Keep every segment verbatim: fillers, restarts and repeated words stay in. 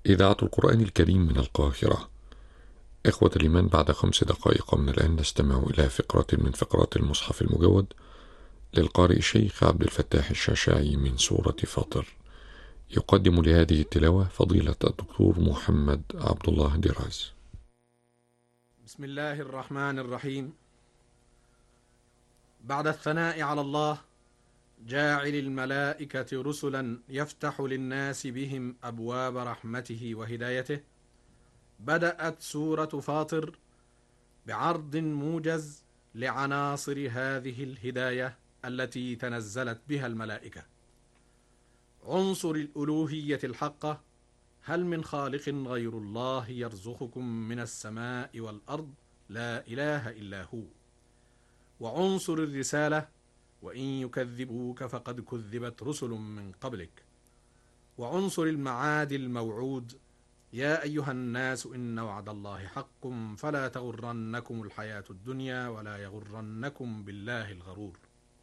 إذاعة القرآن الكريم من القاهرة. إخوة الإيمان، بعد خمس دقائق من الآن نستمع إلى فقرة من فقرات المصحف المجود للقارئ الشيخ عبد الفتاح الشاشاعي من سورة فاطر. يقدم لهذه التلاوة فضيلة الدكتور محمد عبد الله دراز. بسم الله الرحمن الرحيم. بعد الثناء على الله جاعل الملائكة رسلا يفتح للناس بهم أبواب رحمته وهدايته، بدأت سورة فاطر بعرض موجز لعناصر هذه الهداية التي تنزلت بها الملائكة. عنصر الألوهية الحقة: هل من خالق غير الله يرزقكم من السماء والأرض؟ لا إله إلا هو. وعنصر الرسالة: وإن يكذبوك فقد كذبت رسل من قبلك. وعنصر المعاد الموعود: يا أيها الناس إن وعد الله حق فلا تغرنكم الحياة الدنيا ولا يغرنكم بالله الغرور.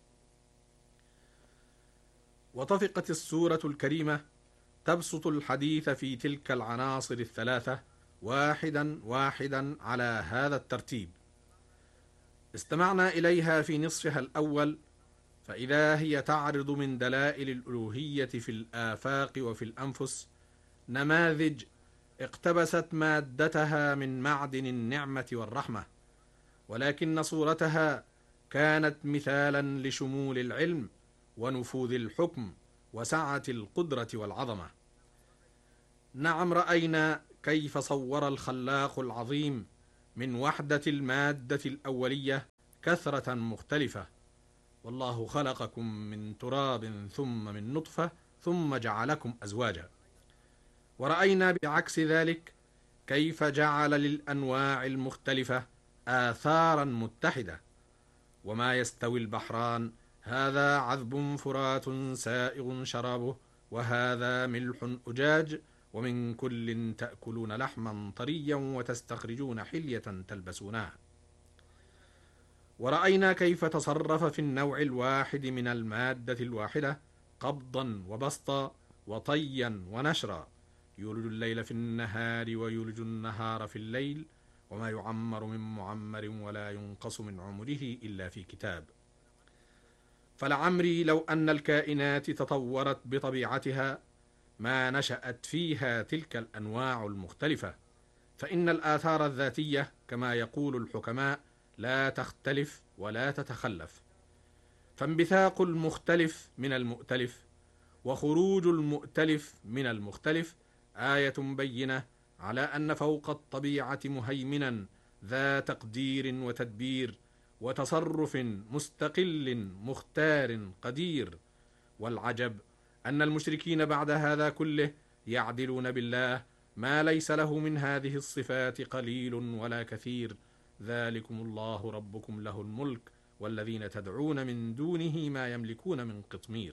وطفقت السورة الكريمة تبسط الحديث في تلك العناصر الثلاثة واحدا واحدا على هذا الترتيب. استمعنا إليها في نصفها الأول، فإذا هي تعرض من دلائل الألوهية في الآفاق وفي الأنفس نماذج اقتبست مادتها من معدن النعمة والرحمة، ولكن صورتها كانت مثالا لشمول العلم ونفوذ الحكم وسعة القدرة والعظمة. نعم، رأينا كيف صور الخلاق العظيم من وحدة المادة الأولية كثرة مختلفة. والله خلقكم من تراب ثم من نطفة ثم جعلكم أزواجا. ورأينا بعكس ذلك كيف جعل للأنواع المختلفة آثارا متحدة. وما يستوي البحران، هذا عذب فرات سائغ شرابه وهذا ملح أجاج ومن كل تأكلون لحما طريا وتستخرجون حلية تلبسونها. ورأينا كيف تصرف في النوع الواحد من المادة الواحدة قبضا وبسطا وطيا ونشرا، يولج الليل في النهار ويولج النهار في الليل وما يعمر من معمر ولا ينقص من عمره إلا في كتاب. فلعمري لو أن الكائنات تطورت بطبيعتها ما نشأت فيها تلك الأنواع المختلفة، فإن الآثار الذاتية كما يقول الحكماء لا تختلف ولا تتخلف. فانبثاق المختلف من المؤتلف وخروج المؤتلف من المختلف آية بينة على أن فوق الطبيعة مهيمنا ذا تقدير وتدبير وتصرف مستقل مختار قدير. والعجب أن المشركين بعد هذا كله يعدلون بالله ما ليس له من هذه الصفات قليل ولا كثير. ذلكم الله ربكم له الملك والذين تدعون من دونه ما يملكون من قطمير.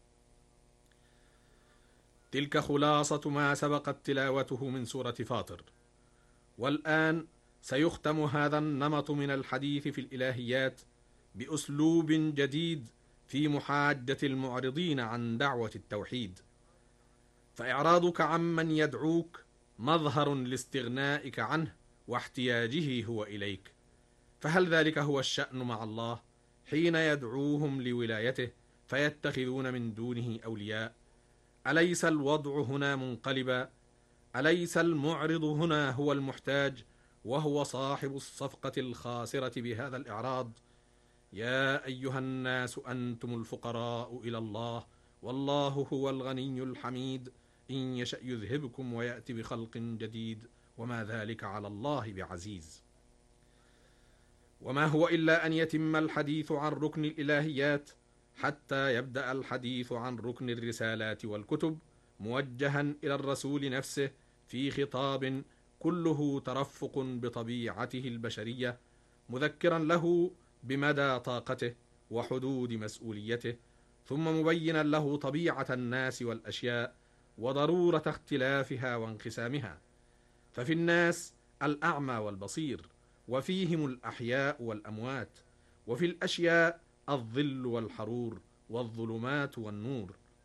تلك خلاصة ما سبقت تلاوته من سورة فاطر. والآن سيختم هذا النمط من الحديث في الإلهيات بأسلوب جديد في محاجة المعرضين عن دعوة التوحيد. فإعراضك عمن يدعوك مظهر لاستغنائك عنه واحتياجه هو إليك. فهل ذلك هو الشأن مع الله حين يدعوهم لولايته فيتخذون من دونه أولياء؟ أليس الوضع هنا منقلبا؟ أليس المعرض هنا هو المحتاج وهو صاحب الصفقة الخاسرة بهذا الإعراض؟ يا أيها الناس أنتم الفقراء إلى الله والله هو الغني الحميد إن يشأ يذهبكم ويأتي بخلق جديد وما ذلك على الله بعزيز. وما هو إلا أن يتم الحديث عن ركن الإلهيات حتى يبدأ الحديث عن ركن الرسالات والكتب موجها إلى الرسول نفسه في خطاب كله ترفق بطبيعته البشرية، مذكرا له بمدى طاقته وحدود مسؤوليته، ثم مبينا له طبيعة الناس والأشياء وضرورة اختلافها وانقسامها. ففي الناس الأعمى والبصير، وفيهم الأحياء والأموات، وفي الأشياء الظل والحرور والظلمات والنور.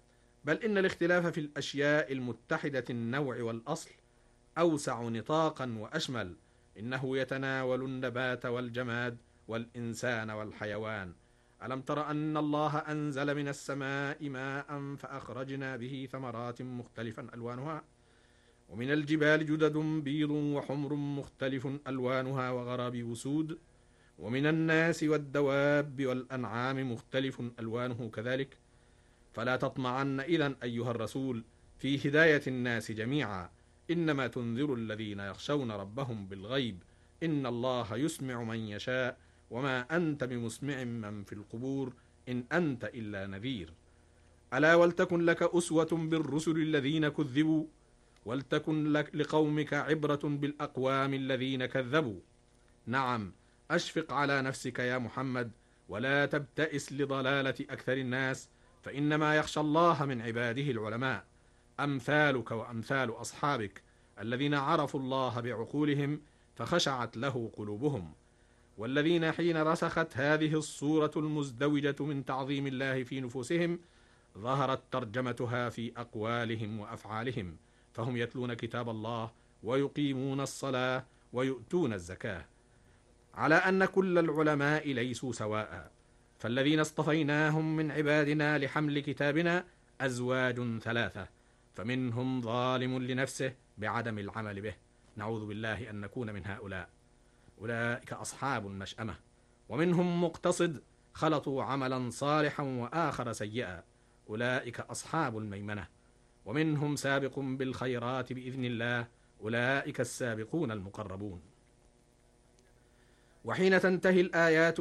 بل إن الاختلاف في الأشياء المتحدة النوع والأصل أوسع نطاقا وأشمل، إنه يتناول النبات والجماد والإنسان والحيوان. ألم تر أن الله أنزل من السماء ماء فأخرجنا به ثمرات مختلفا ألوانها، ومن الجبال جدد بيض وحمر مختلف ألوانها وغرابيب سود، ومن الناس والدواب والأنعام مختلف ألوانه كذلك. فلا تطمعن إذن أيها الرسول في هداية الناس جميعا، إنما تنذر الذين يخشون ربهم بالغيب، إن الله يسمع من يشاء وما أنت بمسمع من في القبور إن أنت إلا نذير. ألا ولتكن لك أسوة بالرسل الذين كذبوا، ولتكن لك لقومك عبرة بالأقوام الذين كذبوا. نعم، أشفق على نفسك يا محمد، ولا تبتئس لضلالة أكثر الناس، فإنما يخشى الله من عباده العلماء، أمثالك وأمثال أصحابك الذين عرفوا الله بعقولهم فخشعت له قلوبهم، والذين حين رسخت هذه الصورة المزدوجة من تعظيم الله في نفوسهم ظهرت ترجمتها في أقوالهم وأفعالهم، فهم يتلون كتاب الله ويقيمون الصلاة ويؤتون الزكاة. على أن كل العلماء ليسوا سواء، فالذين اصطفيناهم من عبادنا لحمل كتابنا أزواج ثلاثة، فمنهم ظالم لنفسه بعدم العمل به، نعوذ بالله أن نكون من هؤلاء، أولئك أصحاب المشأمة. ومنهم مقتصد خلطوا عملا صالحا وآخر سيئا، أولئك أصحاب الميمنة. ومنهم سابق بالخيرات بإذن الله، أولئك السابقون المقربون. وحين تنتهي الآيات